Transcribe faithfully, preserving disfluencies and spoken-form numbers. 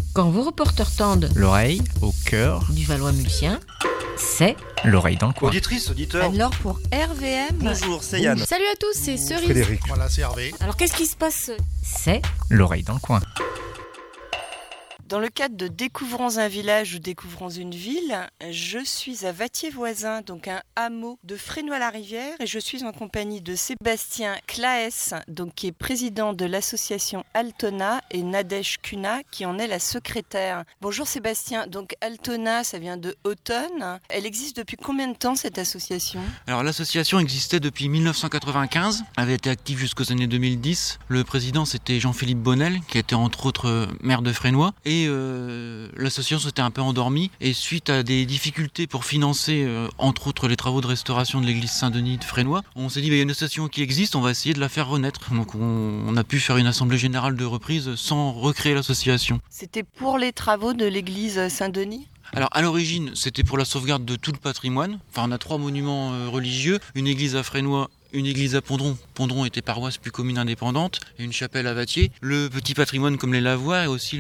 Quand vos reporters tendent l'oreille au cœur du Valois-Mulsien, c'est l'oreille dans le coin. Auditrice, auditeur. Alors pour R V M. Bonjour, c'est Yann. Salut à tous, c'est Cerise. Frédéric. Voilà, c'est Hervé. Alors qu'est-ce qui se passe? c'est L'oreille dans le coin. Dans le cadre de Découvrons un village ou Découvrons une ville, je suis à Vattier-Voisin, donc un hameau de Fresnoy-la-Rivière, et je suis en compagnie de Sébastien Claes, donc qui est président de l'association Altona, et Nadège Cunha, qui en est la secrétaire. Bonjour Sébastien, donc Altona, ça vient de automne. Elle existe depuis combien de temps cette association? Alors l'association existait depuis mille neuf cent quatre-vingt-quinze, avait été active jusqu'aux années deux mille dix. Le président c'était Jean-Philippe Bonnel, qui était entre autres maire de Fresnoy. Et euh, l'association s'était un peu endormie. Et suite à des difficultés pour financer, euh, entre autres, les travaux de restauration de l'église Saint-Denis de Fresnoy, on s'est dit, bah, il y a une association qui existe, on va essayer de la faire renaître. Donc on, on a pu faire une assemblée générale de reprise sans recréer l'association. C'était pour les travaux de l'église Saint-Denis ? Alors à l'origine, c'était pour la sauvegarde de tout le patrimoine. Enfin, on a trois monuments euh, religieux, une église à Fresnoy, une église à Pondron. Pondron était paroisse puis commune indépendante, et une chapelle à Vattier. Le petit patrimoine comme les lavoirs et aussi